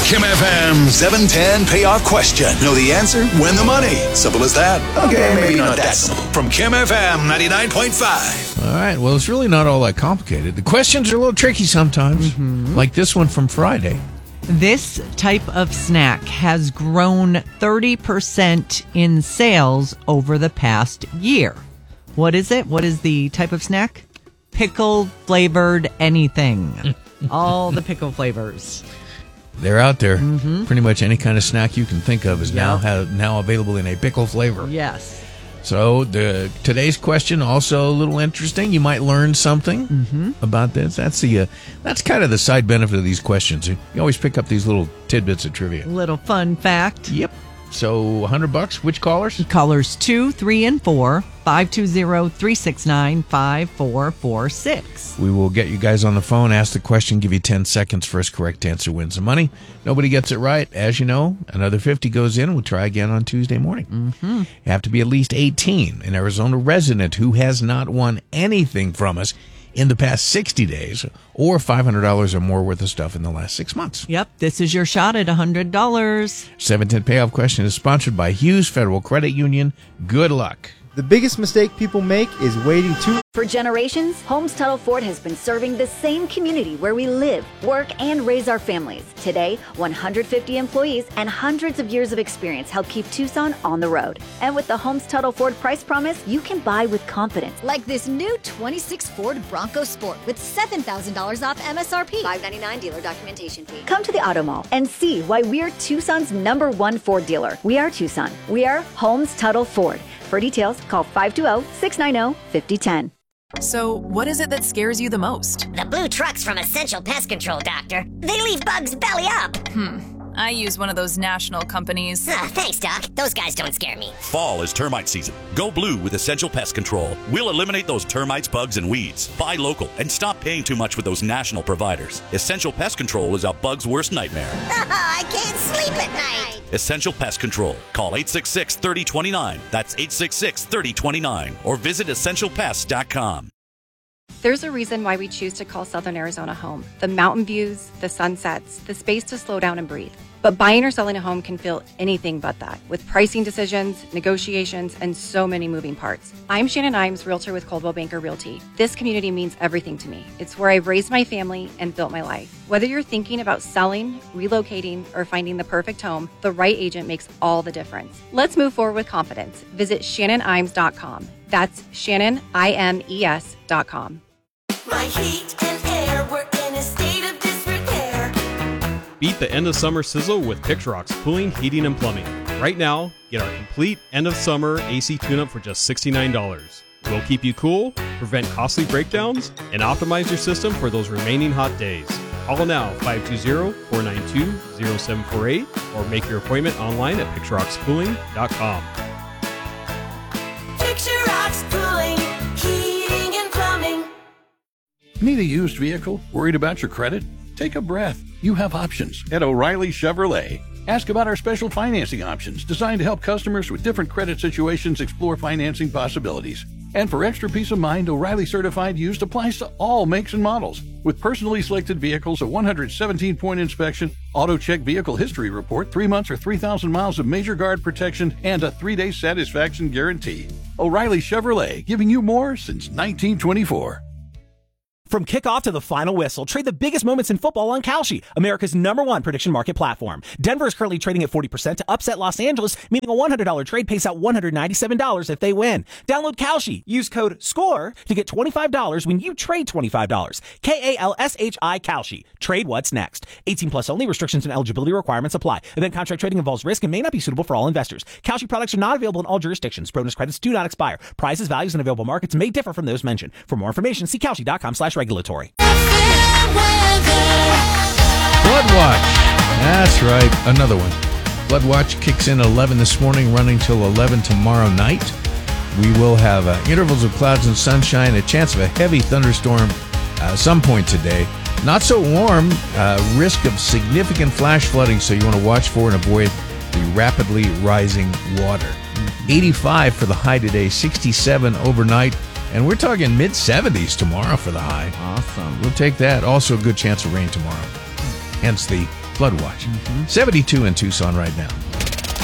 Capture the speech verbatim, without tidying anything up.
Kim F M seven ten payoff question. Know the answer? Win the money. Simple as that. Okay, maybe not that simple. From Kim F M ninety-nine point five. All right, well, it's really not all that complicated. The questions are a little tricky sometimes, mm-hmm. like this one from Friday. This type of snack has grown thirty percent in sales over the past year. What is it? What is the type of snack? Pickle flavored anything. All the pickle flavors. They're out there. Mm-hmm. Pretty much any kind of snack you can think of is yep. now have, now available in a pickle flavor. Yes. So the today's question also a little interesting. You might learn something mm-hmm. about this. That's the uh, that's kind of the side benefit of these questions. You always pick up these little tidbits of trivia. Little fun fact. Yep. So one hundred bucks. Which callers? Callers two, three, and four. five two zero, three six nine, five four four six. We will get you guys on the phone, ask the question, give you ten seconds. First correct answer wins the money. Nobody gets it right, as you know, another fifty goes in. We'll try again on Tuesday morning. Mm-hmm. You have to be at least eighteen, an Arizona resident who has not won anything from us in the past sixty days, or five hundred dollars or more worth of stuff in the last six months. Yep, this is your shot at one hundred dollars. seven ten Payoff Question is sponsored by Hughes Federal Credit Union. Good luck. The biggest mistake people make is waiting too. For generations, Holmes Tuttle Ford has been serving the same community where we live, work, and raise our families. Today, one hundred fifty employees and hundreds of years of experience help keep Tucson on the road. And with the Holmes Tuttle Ford price promise, you can buy with confidence. Like this new twenty-six Ford Bronco Sport with seven thousand dollars off M S R P. five ninety-nine dealer documentation fee. Come to the Auto Mall and see why we're Tucson's number one Ford dealer. We are Tucson. We are Holmes Tuttle Ford. For details, call five two zero, six nine zero, five zero one zero. So, what is it that scares you the most? The blue trucks from Essential Pest Control, Doctor. They leave bugs belly up. Hmm. I use one of those national companies. Ah, thanks, Doc. Those guys don't scare me. Fall is termite season. Go blue with Essential Pest Control. We'll eliminate those termites, bugs, and weeds. Buy local and stop paying too much with those national providers. Essential Pest Control is a bug's worst nightmare. Oh, I can't sleep at night. Essential Pest Control. Call eight six six, three zero two nine. That's eight six six, three zero two nine. Or visit essential pest dot com. There's a reason why we choose to call Southern Arizona home. The mountain views, the sunsets, the space to slow down and breathe. But buying or selling a home can feel anything but that, with pricing decisions, negotiations, and so many moving parts. I'm Shannon Imes, realtor with Coldwell Banker Realty. This community means everything to me. It's where I've raised my family and built my life. Whether you're thinking about selling, relocating, or finding the perfect home, the right agent makes all the difference. Let's move forward with confidence. Visit shannon imes dot com. That's Shannon, I M E S dot com. My heat and air were in a state of disrepair. Beat the end of summer sizzle with Pixrox Cooling, Heating, and Plumbing. Right now, get our complete end of summer A C tune-up for just sixty-nine dollars. We'll keep you cool, prevent costly breakdowns, and optimize your system for those remaining hot days. Call now, five two zero, four nine two, zero seven four eight, or make your appointment online at pixrox cooling dot com. Pixrox Cooling, Heating, and Plumbing. Need a used vehicle? Worried about your credit? Take a breath. You have options at O'Reilly Chevrolet. Ask about our special financing options designed to help customers with different credit situations explore financing possibilities. And for extra peace of mind, O'Reilly Certified Used applies to all makes and models. With personally selected vehicles, a one hundred seventeen point inspection, auto-check vehicle history report, three months or three thousand miles of major guard protection, and a three-day satisfaction guarantee. O'Reilly Chevrolet, giving you more since nineteen twenty-four. From kickoff to the final whistle, trade the biggest moments in football on Kalshi, America's number one prediction market platform. Denver is currently trading at forty percent to upset Los Angeles, meaning a one hundred dollars trade pays out one hundred ninety-seven dollars if they win. Download Kalshi. Use code SCORE to get twenty-five dollars when you trade twenty-five dollars. K A L S H I Kalshi. Trade what's next. eighteen plus only. Restrictions and eligibility requirements apply. Event contract trading involves risk and may not be suitable for all investors. Kalshi products are not available in all jurisdictions. Bonus credits do not expire. Prizes, values, and available markets may differ from those mentioned. For more information, see Kalshi dot com slash regulatory. Blood Watch. That's right. Another one. Blood Watch kicks in at eleven this morning, running till eleven tomorrow night. We will have uh, intervals of clouds and sunshine, a chance of a heavy thunderstorm uh, some point today. Not so warm, uh, risk of significant flash flooding, so you want to watch for and avoid the rapidly rising water. eighty-five for the high today, sixty-seven overnight. And we're talking mid seventies tomorrow for the high. Awesome. We'll take that. Also a good chance of rain tomorrow. Hence the Flood watch. seventy-two in Tucson right now.